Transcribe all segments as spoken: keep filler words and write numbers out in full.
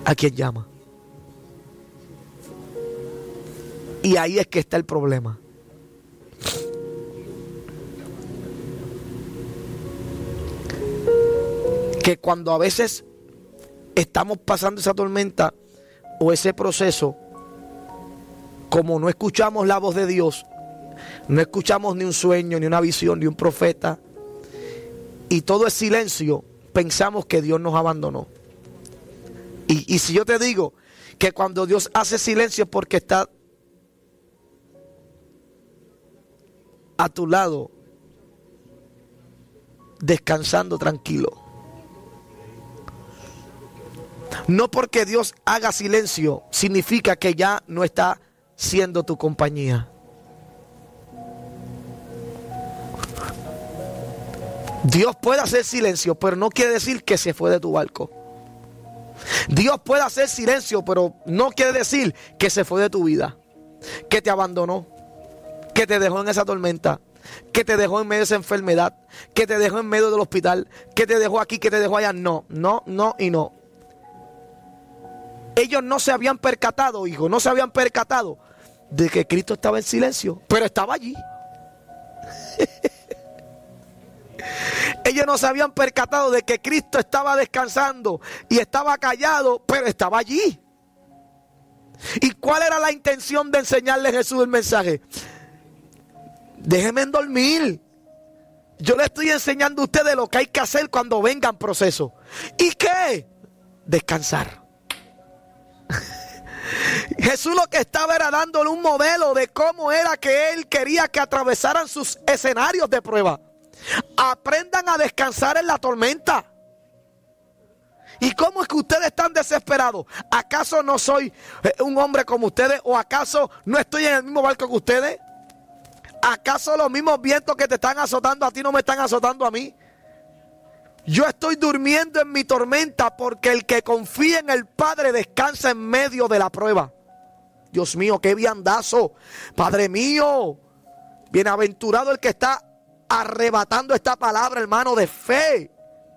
a quien llama. Y ahí es que está el problema. Que cuando a veces estamos pasando esa tormenta o ese proceso, como no escuchamos la voz de Dios, no escuchamos ni un sueño, ni una visión, ni un profeta, y todo es silencio, pensamos que Dios nos abandonó. Y, y si yo te digo que cuando Dios hace silencio es porque está a tu lado, descansando tranquilo. No porque Dios haga silencio significa que ya no está siendo tu compañía. Dios puede hacer silencio, pero no quiere decir que se fue de tu barco. Dios puede hacer silencio, pero no quiere decir que se fue de tu vida, que te abandonó, que te dejó en esa tormenta, que te dejó en medio de esa enfermedad, que te dejó en medio del hospital, que te dejó aquí, que te dejó allá. No, no, no y no. Ellos no se habían percatado, hijo, no se habían percatado de que Cristo estaba en silencio, pero estaba allí. Ellos no se habían percatado de que Cristo estaba descansando y estaba callado, pero estaba allí. ¿Y cuál era la intención de enseñarle a Jesús el mensaje? Déjenme dormir. Yo le estoy enseñando a ustedes lo que hay que hacer cuando vengan procesos. ¿Y qué? Descansar. Jesús lo que estaba era dándole un modelo de cómo era que Él quería que atravesaran sus escenarios de prueba. Aprendan a descansar en la tormenta. ¿Y cómo es que ustedes están desesperados? ¿Acaso no soy un hombre como ustedes? ¿O acaso no estoy en el mismo barco que ustedes? ¿Acaso los mismos vientos que te están azotando a ti no me están azotando a mí? Yo estoy durmiendo en mi tormenta porque el que confía en el Padre descansa en medio de la prueba. Dios mío, qué viandazo. Padre mío, bienaventurado el que está arrebatando esta palabra, hermano, de fe.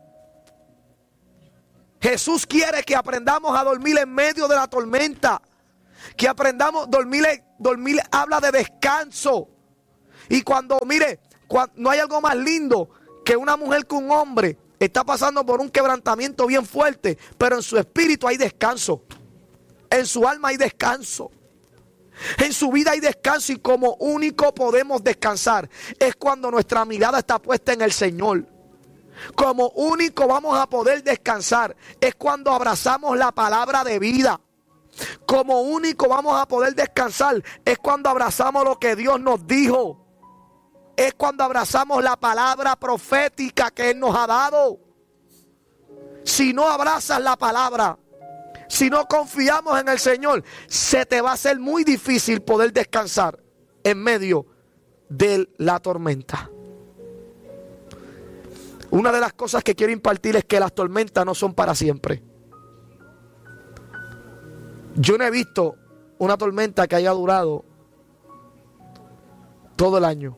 Jesús quiere que aprendamos a dormir en medio de la tormenta. Que aprendamos a dormir, dormir habla de descanso. Y cuando, mire, cuando, no hay algo más lindo que una mujer que un hombre está pasando por un quebrantamiento bien fuerte, pero en su espíritu hay descanso. En su alma hay descanso. En su vida hay descanso, y como único podemos descansar es cuando nuestra mirada está puesta en el Señor. Como único vamos a poder descansar es cuando abrazamos la palabra de vida. Como único vamos a poder descansar es cuando abrazamos lo que Dios nos dijo. Es cuando abrazamos la palabra profética que Él nos ha dado. Si no abrazas la palabra, si no confiamos en el Señor, se te va a hacer muy difícil poder descansar en medio de la tormenta. Una de las cosas que quiero impartir es que las tormentas no son para siempre. Yo no he visto una tormenta que haya durado todo el año.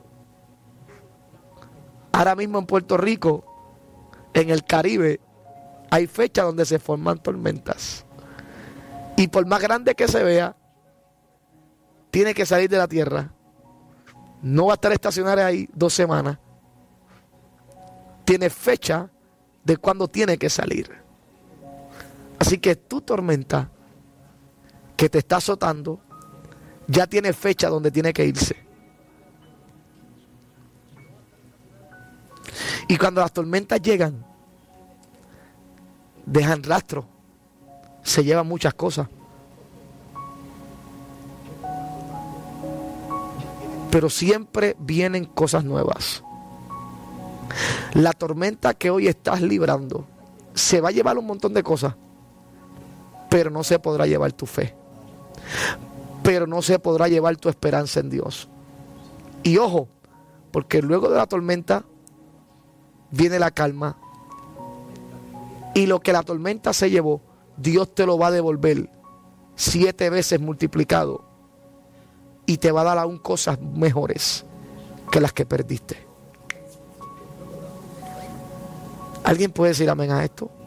Ahora mismo en Puerto Rico, en el Caribe, hay fechas donde se forman tormentas. Y por más grande que se vea, tiene que salir de la tierra. No va a estar estacionario ahí dos semanas. Tiene fecha de cuando tiene que salir. Así que tu tormenta que te está azotando ya tiene fecha donde tiene que irse. Y cuando las tormentas llegan, dejan rastro, se llevan muchas cosas. Pero siempre vienen cosas nuevas. La tormenta que hoy estás librando se va a llevar un montón de cosas, pero no se podrá llevar tu fe, pero no se podrá llevar tu esperanza en Dios. Y ojo, porque luego de la tormenta viene la calma, y lo que la tormenta se llevó, Dios te lo va a devolver siete veces multiplicado, y te va a dar aún cosas mejores que las que perdiste. ¿Alguien puede decir amén a esto?